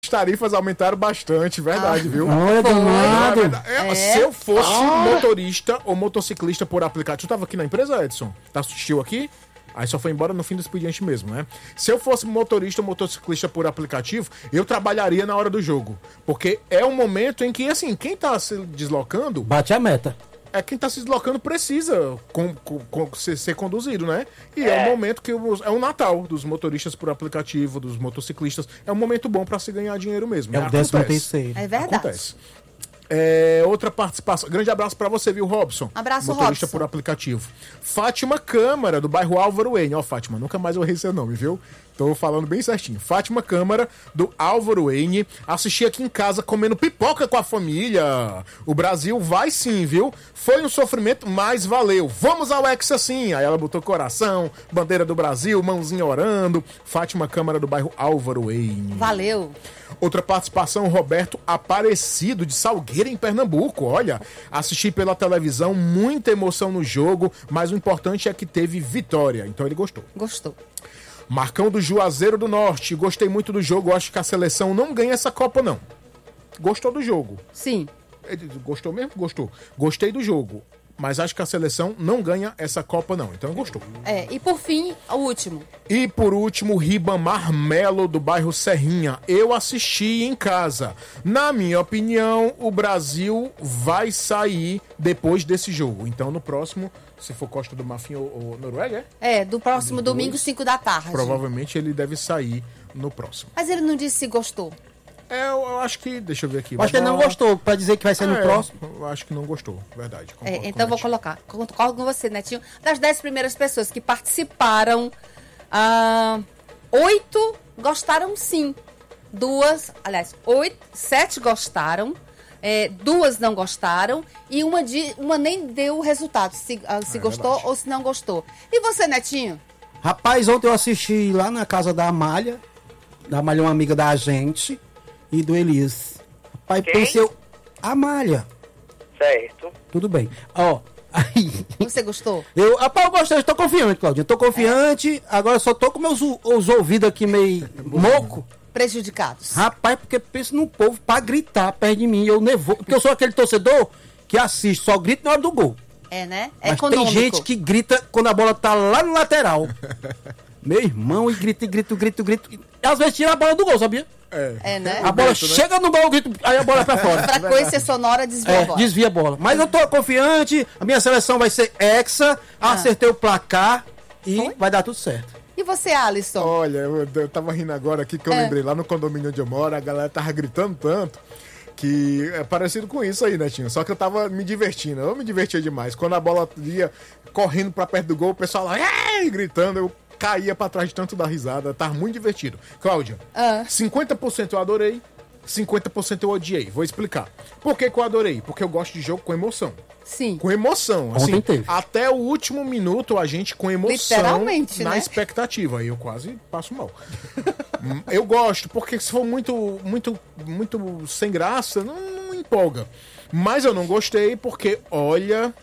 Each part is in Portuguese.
tarifas aumentaram bastante, verdade, viu? Olha, danado. Se eu fosse motorista ou motociclista por aplicativo... Tu tava aqui na empresa, Edson? Assistiu aqui? Aí só foi embora no fim do expediente mesmo, né? Se eu fosse motorista ou motociclista por aplicativo, eu trabalharia na hora do jogo. Porque é um momento em que, assim, quem tá se deslocando... Bate a meta. Quem tá se deslocando precisa ser conduzido, né? E é um momento que... É o Natal dos motoristas por aplicativo, dos motociclistas. É um momento bom pra se ganhar dinheiro mesmo. É o 13º. É verdade. Acontece. Outra participação. Grande abraço pra você, viu, Robson? Abraço, motorista Robson. por aplicativo. Fátima Câmara, do bairro Álvaro Wayne. Ó, Fátima, nunca mais eu errei seu nome, viu? Tô falando bem certinho. Fátima Câmara, do Álvaro Wayne. Assisti aqui em casa comendo pipoca com a família. O Brasil vai sim, viu? Foi um sofrimento, mas valeu. Vamos ao Hexa sim. Aí ela botou coração, bandeira do Brasil, mãozinha orando. Fátima Câmara, do bairro Álvaro Wayne. Valeu. Outra participação, Roberto Aparecido, de Salgueira, em Pernambuco. Olha, assisti pela televisão, muita emoção no jogo, mas o importante é que teve vitória. Então ele gostou. Gostou. Marcão do Juazeiro do Norte. Gostei muito do jogo, acho que a seleção não ganha essa Copa, não. Gostou do jogo? Sim. Gostou mesmo? Gostou. Gostei do jogo, mas acho que a seleção não ganha essa Copa, não. Então gostou. E por fim, o último. E por último, Ribamar Melo, do bairro Serrinha. Eu assisti em casa. Na minha opinião, o Brasil vai sair depois desse jogo. Então no próximo, se for Costa do Marfim ou Noruega, do próximo domingo, 5 da tarde. provavelmente ele deve sair no próximo. Mas ele não disse se gostou. Eu acho que... Deixa eu ver aqui. Acho que ele não gostou, pra dizer que vai ser no próximo. Eu acho que não gostou, verdade. Concordo Então vou colocar. Concordo com você, Netinho. Das 10 primeiras pessoas que participaram, 8 gostaram sim. 7 gostaram. 2 não gostaram. E uma nem deu o resultado, se gostou verdade. ou se não gostou. E você, Netinho? Rapaz, ontem eu assisti lá na casa da Amália. Da Amália é uma amiga da gente. E do Elias. Rapaz, Quem? pensei... Amália. Certo. Tudo bem. Ó, aí... Você gostou? Rapaz, eu gostei, eu tô confiante, Claudinho. Eu tô confiante, agora só tô com os ouvidos aqui meio moco. Prejudicados. Rapaz, porque penso num povo pra gritar perto de mim, eu nervoso. Porque eu sou aquele torcedor que assiste, só grita na hora do gol. Né? Mas Econômico. tem gente que grita quando a bola tá lá no lateral. Meu irmão, e grita. E às vezes tira a bola do gol, sabia? Né? A bola chega no gol, grito, aí a bola é pra fora. Frequência sonora desvia a bola. Desvia a bola. Mas eu tô confiante, a minha seleção vai ser hexa, acertei o placar e vai dar tudo certo. E você, Alisson? Olha, eu tava rindo agora aqui que eu lembrei lá no condomínio onde eu moro, a galera tava gritando tanto que é parecido com isso aí, Netinho. Só que eu tava me divertindo, eu me divertia demais. Quando a bola ia correndo pra perto do gol, o pessoal lá gritando, eu caía pra trás de tanto da risada, tava muito divertido. Cláudia, 50% eu adorei, 50% eu odiei. Vou explicar. Por que eu adorei? Porque eu gosto de jogo com emoção. Sim. Com emoção, assim, Ontem teve. até o último minuto a gente com emoção Literalmente, na né? expectativa. Aí eu quase passo mal. Eu gosto, porque se for muito sem graça, não empolga. Mas eu não gostei porque, olha,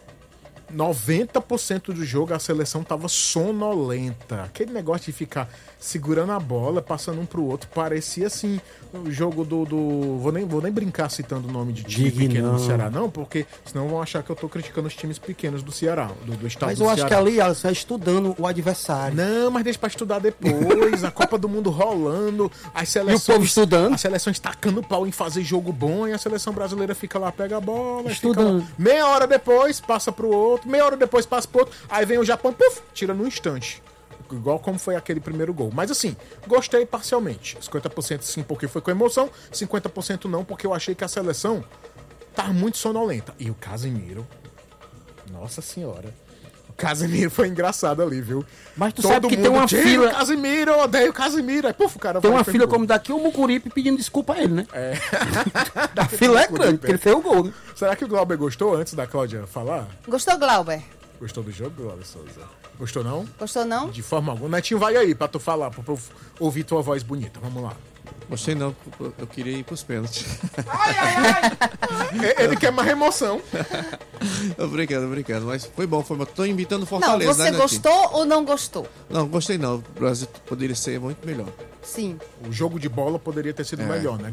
90% do jogo a seleção tava sonolenta. Aquele negócio de ficar segurando a bola, passando um pro outro, parecia assim o jogo do... Vou nem brincar citando o nome de time pequeno do Ceará, não, porque senão vão achar que eu tô criticando os times pequenos do Ceará, do estado Mas do eu Ceará. acho que ali, Alisson, é estudando o adversário. Não, mas deixa pra estudar depois. A Copa do Mundo rolando, as seleções, E o povo estudando? as seleções tacando pau em fazer jogo bom e a seleção brasileira fica lá, pega a bola, Estudando. fica lá. Meia hora depois passa pro outro, meia hora depois passa pro outro, aí vem o Japão, puf, tira no instante. Igual como foi aquele primeiro gol. Mas assim, gostei parcialmente. 50% sim porque foi com emoção, 50% não porque eu achei que a seleção tá muito sonolenta. E o Casemiro, nossa senhora, o Casemiro foi engraçado ali, viu? Mas tu sabe que tem uma fila... Casemiro, eu odeio o Casemiro. Aí, puf, o cara Tem vai uma e fez fila o gol. como daqui, o Mucuripe pedindo desculpa a ele, né? A fila é grande, porque ele fez o gol, né? Será que o Glauber gostou antes da Cláudia falar? Gostou, Glauber? Gostou do jogo, Glauber Souza? Gostou não? Gostou, não? De forma alguma. Netinho, vai aí pra tu falar, pra eu ouvir tua voz bonita. Vamos lá. Gostei não, eu queria ir pros pênaltis. Ele quer mais emoção. Obrigado, mas foi bom. Tô imitando o Não, Fortaleza, você né, gostou ou não gostou? Não, gostei não. O Brasil poderia ser muito melhor. Sim. O jogo de bola poderia ter sido melhor, né?